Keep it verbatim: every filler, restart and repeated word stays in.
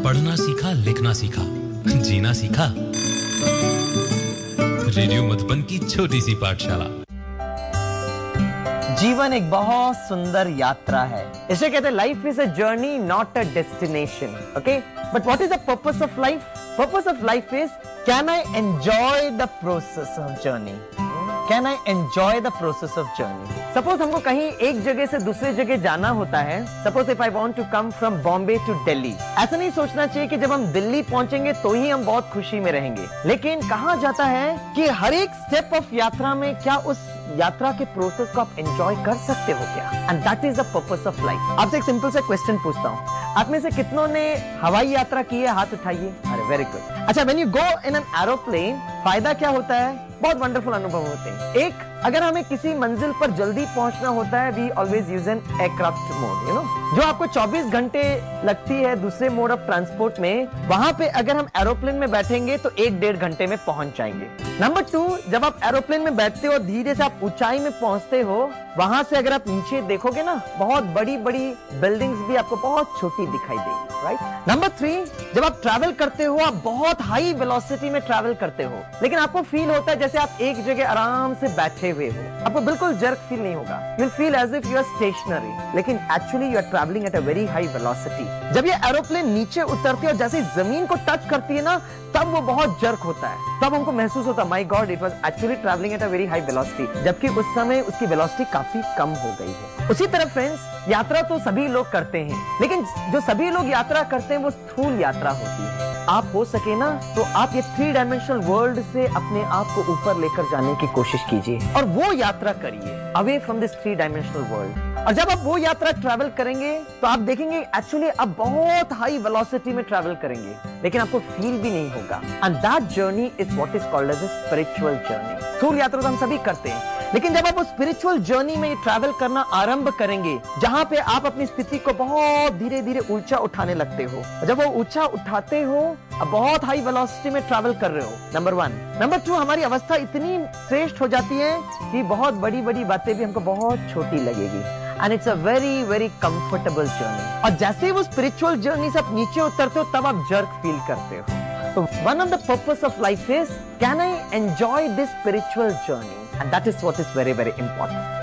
पढ़ना सीखा, लिखना सीखा, जीना सीखा। रेडियो मधुबन की छोटी सी पाठशाला। जीवन एक बहुत सुंदर यात्रा है। इसे कहते हैं life is a journey not a destination. Okay, but what is the purpose of life? Purpose of life is can I enjoy the process of journey? Can I enjoy the process of journey? Suppose हमको कहीं एक जगह से दूसरे जगह जाना होता है। Suppose if I want to come from Bombay to Delhi, ऐसा नहीं सोचना चाहिए कि जब हम दिल्ली पहुंचेंगे तो ही हम बहुत खुशी में रहेंगे। लेकिन कहा जाता है कि हर एक स्टेप ऑफ यात्रा में क्या उस यात्रा के प्रोसेस को आप एंजॉय कर सकते हो क्या? And that is the purpose of life. आपसे एक सिंपल सा क्वेश्चन पूछता हूँ, आप में से कितनों ने हवाई यात्रा की है? हाथ उठाइए। अरे वेरी गुड। अच्छा, when you go in an aeroplane, फायदा क्या होता है? बहुत वंडरफुल अनुभव होते हैं। एक, अगर हमें किसी मंजिल पर जल्दी पहुंचना होता है, we always use an aircraft mode, you know, जो आपको चौबीस घंटे लगती है दूसरे मोड ऑफ ट्रांसपोर्ट में, वहां पे अगर हम एरोप्लेन में बैठेंगे तो एक डेढ़ घंटे में पहुंच जाएंगे। नंबर टू, जब आप एरोप्लेन में बैठते हो, धीरे से आप ऊंचाई में पहुंचते हो, वहां से अगर आप नीचे देखोगे ना, बहुत बड़ी बड़ी बिल्डिंग्स भी आपको बहुत छोटी दिखाई देगी, राइट? नंबर थ्री, जब आप ट्रैवल करते हो, आप बहुत हाई वेलोसिटी में ट्रैवल करते हो, लेकिन आपको फील होता है जैसे आप एक जगह आराम से बैठे हुए हो। आपको बिल्कुल जर्क फील नहीं होगा। You will feel as if you are stationary, लेकिन actually you are travelling at a very high velocity. जब ये एरोप्लेन नीचे उतरती है और जैसे जमीन को टच करती है ना, तब वो बहुत जर्क होता है। तब हमको महसूस होता है, my God, it was actually travelling at a very high velocity, जबकि उस समय उसकी वेलोसिटी काफी कम हो गई है। उसी तरह फ्रेंड्स, यात्रा तो सभी लोग करते हैं, लेकिन जो सभी लोग यात्रा करते हैं वो स्थूल यात्रा होती है। आप हो सके ना तो आप ये थ्री डायमेंशनल वर्ल्ड से अपने आप को ऊपर लेकर जाने की कोशिश कीजिए और वो यात्रा करिए away from this three dimensional world. और जब आप वो यात्रा ट्रैवल करेंगे तो आप देखेंगे एक्चुअली आप बहुत हाई वेलोसिटी में ट्रैवल करेंगे, लेकिन आपको फील भी नहीं होगा। And that journey is what is called as a spiritual journey. स्थूल यात्रा तो हम सभी करते हैं, लेकिन जब आप उस स्पिरिचुअल जर्नी में ट्रैवल करना आरंभ करेंगे, जहां पे आप अपनी स्थिति को बहुत धीरे धीरे ऊंचा उठाने लगते हो, जब वो ऊंचा उठाते हो, अब बहुत हाई वेलोसिटी में ट्रैवल कर रहे हो, नंबर वन। नंबर टू, हमारी अवस्था इतनी श्रेष्ठ हो जाती है कि बहुत बड़ी बड़ी बातें भी हमको बहुत छोटी लगेगी। And it's a very very comfortable journey. और जैसे ही वो स्पिरिचुअल जर्नी से आप नीचे उतरते हो, तब आप जर्क फील करते हो। So one of the purpose of life is, can I enjoy this spiritual journey? And that is what is very, very important.